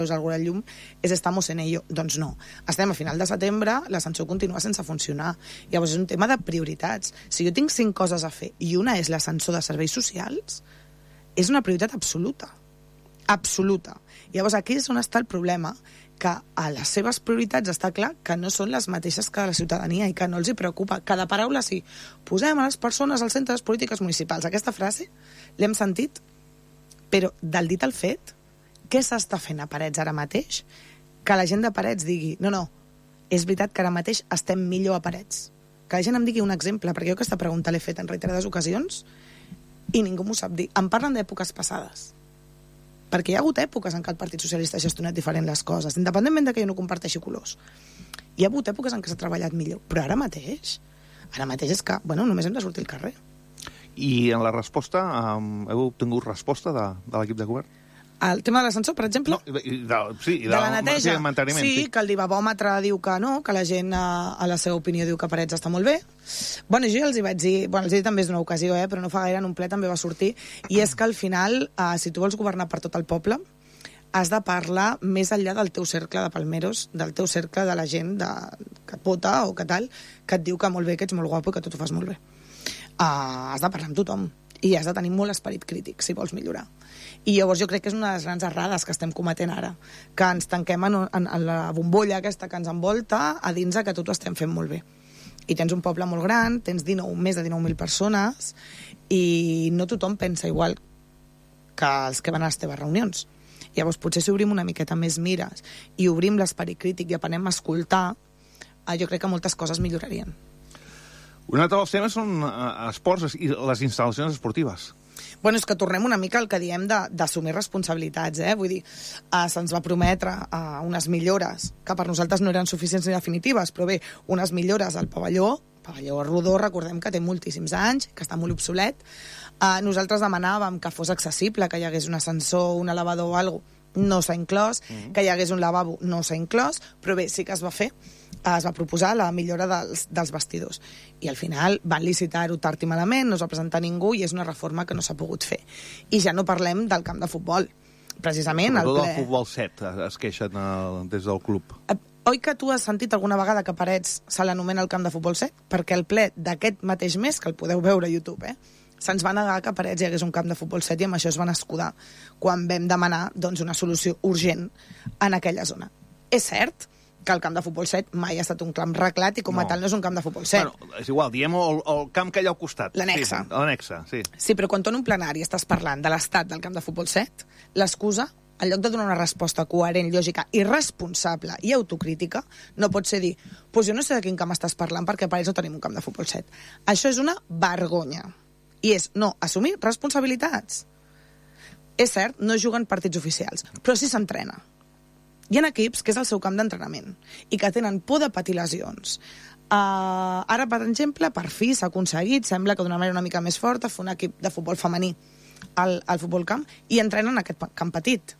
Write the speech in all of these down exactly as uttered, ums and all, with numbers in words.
alguna llum, és estamos en ello. Doncs no. Estem a final de setembre, l'ascensor continua sense funcionar. Llavors és un tema de prioritats. Si jo tinc cinc coses a fer i una és l'ascensor de serveis socials, és una prioritat absoluta. Absoluta. Llavors aquí és on està el problema, que a les seves prioritats està clar que no són les mateixes que la ciutadania i que no els hi preocupa. Cada paraula sí. Posem a les persones al centre de les polítiques municipals. Aquesta frase l'hem sentit, però del dit al fet, què s'està fent a Parets ara mateix? Que la gent de Parets digui, no, no, és veritat que ara mateix estem millor a Parets. Que la gent em digui un exemple, perquè jo aquesta pregunta l'he fet en reiterades ocasions i ningú m'ho sap dir. Em parlen d'èpoques passades. Perquè hi ha hagut èpoques en què el Partit Socialista ha gestionat diferent les coses, independentment de que jo no comparteixi colors. Hi ha hagut èpoques en què s'ha treballat millor, però ara mateix, ara mateix és que, bueno, només hem de sortir al carrer. I en la resposta, um, heu obtingut resposta de, de l'equip de govern? El tema de l'ascensor, per exemple? No, i de, sí, i de, de la neteja. Sí, sí, que el divabòmetre diu que no, que la gent, a, a la seva opinió, diu que Parets està molt bé. Bueno, jo ja els hi vaig dir, bueno, els hi he dit també és d'una ocasió, eh, però no fa gaire, en un ple també va sortir, i és que al final, eh, si tu vols governar per tot el poble, has de parlar més enllà del teu cercle de palmeros, del teu cercle de la gent de, que et vota o que tal, que et diu que molt bé, que ets molt guapo i que tot ho fas molt bé. Uh, has de parlar amb tothom. I has de tenir molt esperit crític, si vols millorar. I llavors jo crec que és una de les grans errades que estem cometent ara, que ens tanquem en, en, en la bombolla aquesta que ens envolta a dins que tot ho estem fent molt bé. I tens un poble molt gran, tens dinou, més de dinou mil persones, i no tothom pensa igual que els que van a les teves reunions. Llavors potser si obrim una miqueta més mires i obrim l'esperit crític i aprenem a escoltar, jo crec que moltes coses millorarien. Un altre dels temes són uh, esports i les instal·lacions esportives. Bueno, és que tornem una mica al que diem d'assumir responsabilitats, eh? Vull dir, uh, se'ns va prometre uh, unes millores que per nosaltres no eren suficients ni definitives, però bé, unes millores al pavelló, pavelló rodó, recordem que té moltíssims anys, que està molt obsolet. Uh, nosaltres demanàvem que fos accessible, que hi hagués un ascensor, un elevador o alguna cosa, no s'ha inclòs, mm. que hi hagués un lavabo, no s'ha inclòs, però bé, sí que es va fer, es va proposar la millora dels, dels vestidors. I al final van licitar-ho tard i malament, no es va presentar ningú i és una reforma que no s'ha pogut fer. I ja no parlem del camp de futbol. Precisament el ple... del futbol set es queixen el, des del club. Oi que tu has sentit alguna vegada que Parets se l'anomena el camp de futbol set? Perquè el ple d'aquest mateix mes, que el podeu veure a YouTube, eh? Se'ns va negar que a Parets hi hagués un camp de futbol set i amb això es van escudar quan vam demanar doncs, una solució urgent en aquella zona. És cert que el camp de futbol set mai ha estat un camp reclat i com a no. tal no és un camp de futbol set. Bueno, és igual, diem el, el camp que hi ha al costat. L'annexa. Sí, l'annexa, sí. Sí, però quan tu en un plenari estàs parlant de l'estat del camp de futbol set, l'excusa, en lloc de donar una resposta coherent, lògica i responsable i autocrítica, no pot ser dir, pues jo no sé de quin camp estàs parlant perquè a Parets no tenim un camp de futbol set. Això és una vergonya. I és, no, assumir responsabilitats. És cert, no juguen partits oficials, però sí s'entrena. Hi ha equips que és el seu camp d'entrenament i que tenen por de patir lesions. Uh, ara, per exemple, per fi s'ha aconseguit, sembla que d'una manera una mica més forta, fer un equip de futbol femení al, al futbol camp i entrenen en aquest camp petit.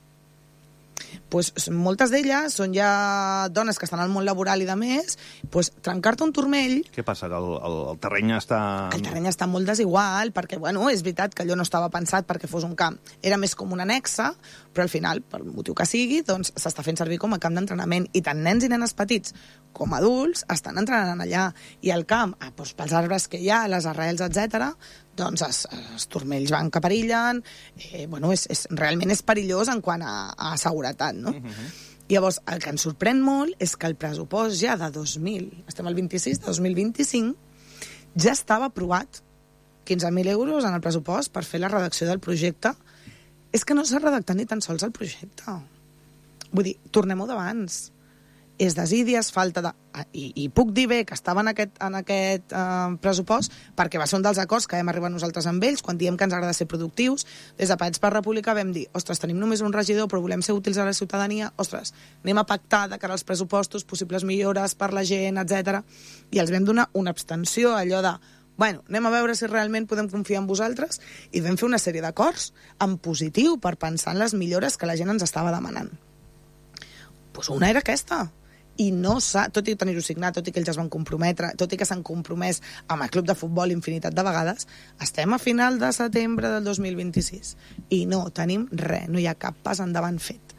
Pues, moltes d'elles són ja dones que estan al món laboral i de més, pues, trencar-te un turmell... Què passa? Que el, el, el terreny està... El terreny està molt desigual, perquè, bueno, és veritat que allò no estava pensat perquè fos un camp. Era més com un annexa, però al final, per motiu que sigui, doncs s'està fent servir com a camp d'entrenament. I tant nens i nenes petits com adults estan entrenant allà. I el camp, ah, doncs, pels arbres que hi ha, les arrels, etcètera, doncs els, els turmells van que perillen, eh, bueno, és, és, realment és perillós en quant a, a seguretat, no? Uh-huh. Llavors, el que ens sorprèn molt és que el pressupost ja de dos mil, estem al vint-i-sis, de dos mil vint-i-cinc, ja estava aprovat quinze mil euros en el pressupost per fer la redacció del projecte. És que no s'ha redactat ni tan sols el projecte. Vull dir, tornem-ho d'abans. És desídies, falta de... I, i puc dir bé que estava en aquest, en aquest eh, pressupost perquè va ser un dels acords que hem arribat nosaltres amb ells quan diem que ens agrada ser productius. Des de Parets per República vam dir, ostres, tenim només un regidor però volem ser útils a la ciutadania, ostres, anem a pactar de cara als pressupostos, possibles millores per la gent, etcètera. I els vam donar una abstenció, allò de, bueno, anem a veure si realment podem confiar en vosaltres, i vam fer una sèrie d'acords en positiu per pensar en les millores que la gent ens estava demanant. Pues una era aquesta. I no s'ha, tot i tenir-ho signat, tot i que ells es van comprometre, tot i que s'han compromès amb el club de futbol infinitat de vegades, estem a final de setembre del dos mil vint-i-sis i no tenim res, no hi ha cap pas endavant fet.